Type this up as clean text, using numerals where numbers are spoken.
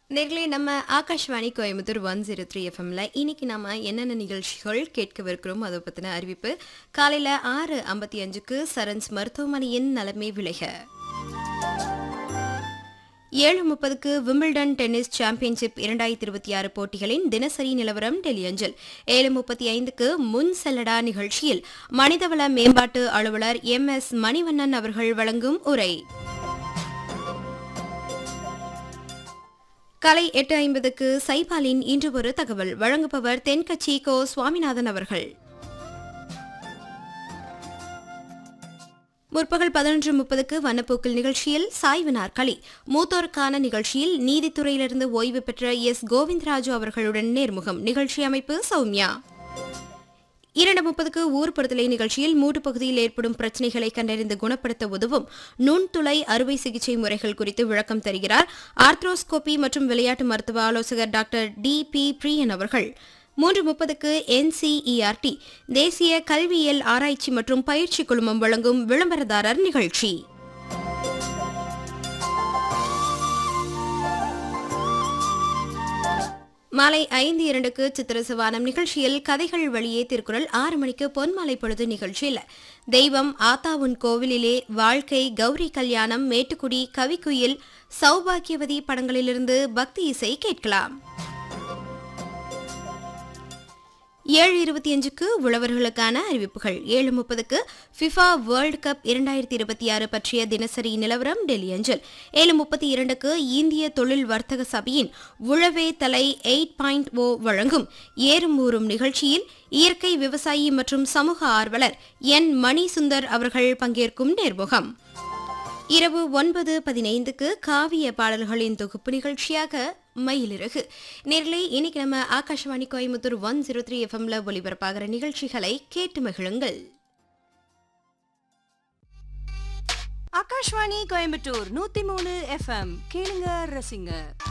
நேர்களே நம்ம ஆகாஷ்வாணி கோயம்புத்தூர் 103 எஃப்எம்ல இன்னைக்கு நாம என்னென்ன நிகழ்ச்சிகள் கேட்கவிருக்கிறோம் அதை பத்தின அறிவிப்பு. காலையில 6:55க்கு சரன்ஸ் மருத்துவமனையின் நலமே விளைக, 7:30க்கு விம்பிள்டன் டென்னிஸ் சாம்பியன்ஷிப் 2026 போட்டிகளின் தினசரி நிலவரம் டெல்லி அஞ்சல், 7:35க்கு முன் செல்லடா நிகழ்ச்சியில் மனிதவள மேம்பாட்டு அலுவலர் MS மணிவண்ணன் அவர்கள் வழங்கும் உரை. காலை 8:50க்கு சைபாலின் இன்று ஒரு தகவல் வழங்குபவர் தென்கட்சி கோ சுவாமிநாதன் அவர்கள். முற்பகல் 11:30க்கு வண்ணப்பூக்கள் நிகழ்ச்சியில் சாய்வு நாற்காலி, மூத்தோருக்கான நிகழ்ச்சியில் நீதித்துறையிலிருந்து ஓய்வு பெற்ற S கோவிந்தராஜு அவர்களுடன் நேர்முகம். நிகழ்ச்சி அமைப்பு சௌமியா. 2:30க்கு ஊர்படுத்தலை நிகழ்ச்சியில் மூட்டு பகுதியில் ஏற்படும் பிரச்சினைகளை கண்டறிந்து குணப்படுத்த உதவும் நுண்துளை அறுவை சிகிச்சை முறைகள் குறித்து விளக்கம் தருகிறார் ஆர்த்ரோஸ்கோபி மற்றும் விளையாட்டு மருத்துவ ஆலோசகர் டாக்டர் DP பிரியன் அவர்கள். 3:30க்கு NCERT தேசிய கல்வியியல் ஆராய்ச்சி மற்றும் பயிற்சி குழுமம் வழங்கும் விளம்பரதாரர் நிகழ்ச்சி. மாலை 5:02க்கு சித்திரசவானம் நிகழ்ச்சியில் கதைகள் வழியே திருக்குறள். 6 மணிக்கு பொன்மாலை பொழுது நிகழ்ச்சியில் தெய்வம் ஆத்தாவுன் கோவிலிலே, வாழ்க்கை, கௌரி கல்யாணம், மேட்டுக்குடி, கவிக்குயில், சௌபாகியவதி படங்களிலிருந்து பக்தி இசை கேட்கலாம். 7:25க்கு உழவர்களுக்கான அறிவிப்புகள். 7:30க்கு ஃபிஃபா வேர்ல்ட் கப் 2026 பற்றிய தினசரி நிலவரம் டெல்லி அஞ்சல். 7:32க்கு இந்திய தொழில் வர்த்தக சபையின் உழவே தலை 8.0 வழங்கும் ஏறும் ஊறும் நிகழ்ச்சியில் இயற்கை விவசாயி மற்றும் சமூக ஆர்வலர் N மணி சுந்தர் அவர்கள் பங்கேற்கும் நேர்முகம். இரவு 9:15க்கு காவிய பாடல்களின் தொகுப்பு நிகழ்ச்சியாக மயிலிறகு. நேரிலே இன்னைக்கு நம்ம ஆகாஷ்வாணி கோயம்புத்தூர் 103 எஃப்எம்ல ஒலிபரப்பாகிற நிகழ்ச்சிகளை கேட்டு மகிழுங்கள். ஆகாஷ்வாணி கோயம்புத்தூர் 103 FM கேளுங்க ரசிங்க.